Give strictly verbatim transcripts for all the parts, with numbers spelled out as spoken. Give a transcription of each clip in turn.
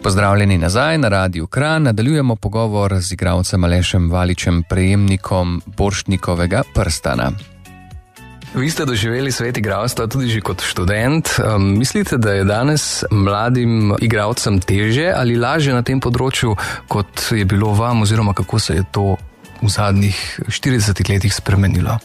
Pozdravljeni nazaj na Radiu Kranj. Nadaljujemo pogovor z igralcem Alešem Valičem, prejemnikom Borštnikovega prstana. Vi ste doživeli svet igralstva tudi že kot študent. Um, mislite, da je danes mladim igralcem težje ali lažje na tem področju, kot je bilo vam, oziroma kako se je to v zadnjih štiridesetih letih spremenilo?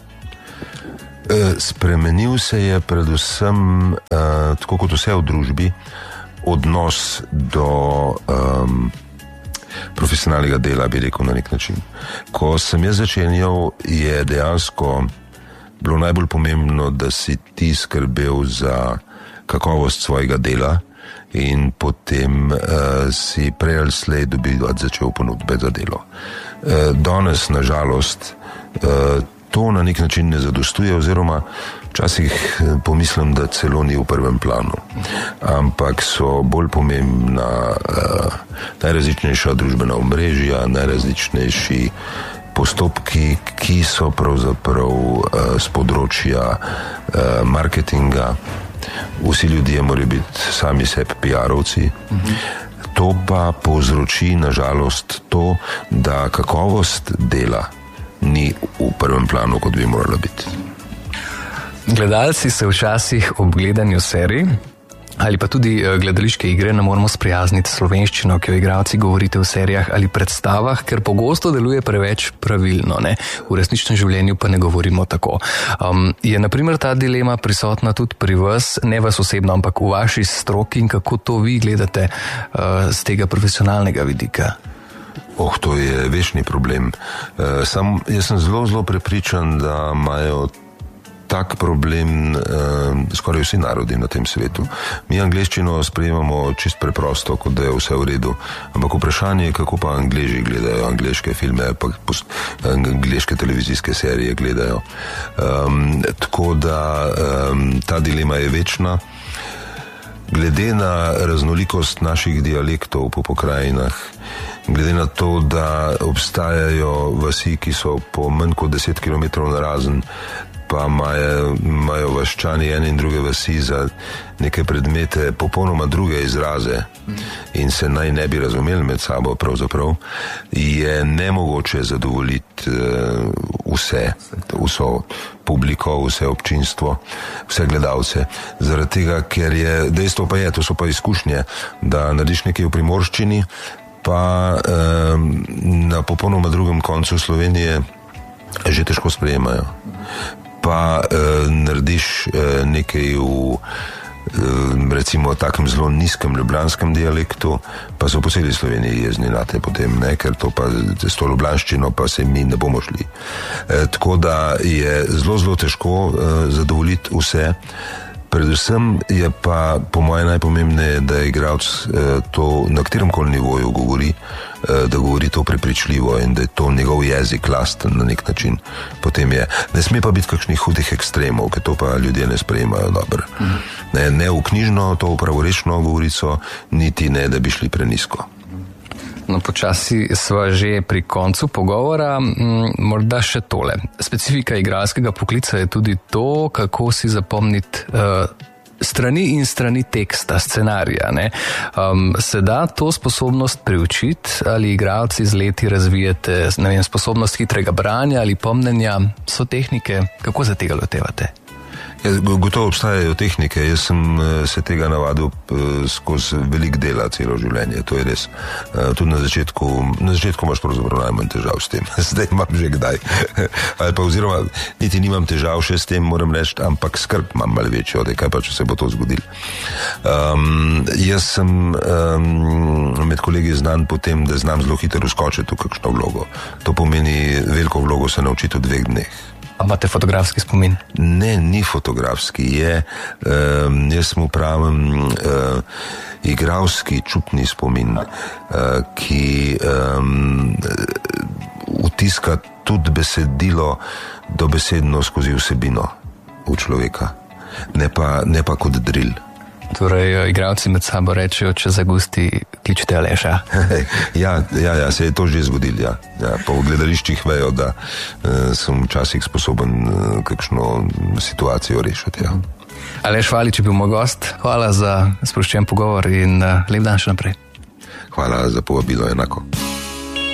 Spremenil se je predvsem, uh, tako kot vse v družbi, odnos do um, profesionalnega dela, bi rekel na nek način. Ko sem jaz začenjal, je dejansko bilo najbolj pomembno, da si ti skrbel za kakovost svojega dela in potem uh, si prej ali slej dobil začel ponudbe za delo. Uh, danes, na žalost, uh, to na nek način ne zadostuje, oziroma včasih pomislim, da celo ni v prvem planu. Ampak so bolj pomembna uh, najrazličnejša družbena omrežja, najrazličnejši postopki, ki so pravzaprav uh, z področja uh, marketinga. Vsi ljudje morajo biti sami sebi pi arovci. Mhm. To pa povzroči, na žalost, to, da kakovost dela ni v prvem planu, kot bi morala biti. Gledalci se včasih ob gledanju serij ali pa tudi gledališke igre ne moramo sprijazniti s slovenščino, ki jo igralci govorite v serijah ali predstavah, ker pogosto deluje preveč pravilno, ne? V resničnem življenju pa ne govorimo tako. Um, je na primer ta dilema prisotna tudi pri vas, ne vas osebno, ampak v vaši stroki, in kako to vi gledate uh, z tega profesionalnega vidika? Oh, to je večni problem. Uh, sam, jaz sem zelo, zelo prepričan, da imajo tak problem uh, skoraj vsi narodi na tem svetu. Mi angleščino sprejemamo čist preprosto, kot da je vse v redu, ampak vprašanje je, kako pa Angleži gledajo angleške filme, pa angleške televizijske serije gledajo. Um, tako da um, ta dilema je večna. Glede na raznolikost naših dialektov po pokrajinah, glede na to, da obstajajo vasi, ki so po manj kot deset kilometrov narazen, pa imajo, imajo vaščani ene in druge vasi za neke predmete popolnoma druge izraze in se naj ne bi razumeli med sabo pravzaprav, je nemogoče zadovoljiti uh, vse, vso publiko, vse občinstvo, vse gledalce. Zaradi tega, ker je, dejstvo pa je, to so pa izkušnje, da narediš nekaj v primorščini, pa um, na popolnoma drugem koncu Slovenije že težko sprejemajo. Pa uh, narediš uh, nekaj v uh, recimo takem zelo nizkem ljubljanskem dialektu, pa so po celi Sloveniji jezni nate potem, ne, ker to pa s to ljubljanščino pa se mi ne bomo šli. Uh, tako da je zelo, zelo težko uh, zadovoljiti vse. Predvsem je pa po moje najpomembneje, da je igralec uh, to na kateremkoli nivoju govori, uh, da govori to prepričljivo in da je to njegov jezik lasten na nek način. Potem je, ne sme pa biti kakšnih hudih ekstremov, ker to pa ljudje ne sprejemajo dobro. Mm. Ne, ne v knjižno, to v pravorečno govorico, niti ne, da bi šli prenizko. No, počasi sva že pri koncu pogovora, morda še tole. Specifika igralskega poklica je tudi to, kako si zapomniti uh, strani in strani teksta, scenarija. Ne? Um, se da to sposobnost priučiti ali igralci z leti razvijete, ne vem, sposobnost hitrega branja ali pomnenja, so tehnike, kako se tega lotevate? Ja, gotovo obstajajo tehnike, jaz sem se tega navadil skozi velik dela celo življenje, to je res. Tudi na začetku, na začetku imaš pravzaprav najmanj težav s tem, zdaj imam že kdaj. Ali pa oziroma, niti nimam težav še s tem, moram reči, ampak skrb imam malo večjo, da kaj pa, če se bo to zgodilo. Um, jaz sem um, med kolegi znan po tem, da znam zelo hitro uskočiti v kakšno vlogo. To pomeni veliko vlogo se naučiti v dveh dneh. A imate fotografski spomin? Ne, ni fotografski, je, um, jaz mu pravim, uh, igralski, čutni spomin, uh, ki um, vtiska tudi besedilo dobesedno skozi vsebino v človeka, ne pa, ne pa kot drill. Torej, igralci med sabo rečejo, če zagusti, kličite Aleša. ja, ja, ja, se je to že zgodilo, ja. ja. Pa v gledališčih vejo, da uh, sem včasih sposoben uh, kakšno situacijo rešiti, ja. Aleš Valič je bil moj gost. Hvala za sproščen pogovor in uh, lep dan še naprej. hvala za povabilo enako.